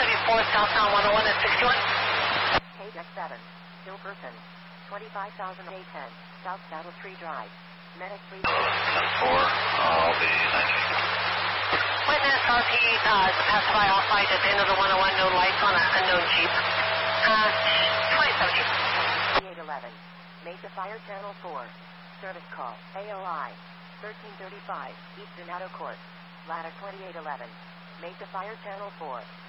474 southbound 101 at 61. KX7, still person. 25,810, South Saddle Tree Drive. Medic 3. 4, I'll be 19. Witness RP passed by off light at the end of the 101, no lights on an unknown Jeep. 2017. 811, Mesa Fire Channel 4. Service call, AOI. 1335, Eastern Auto Court. Ladder 2811. Mesa Fire Channel 4.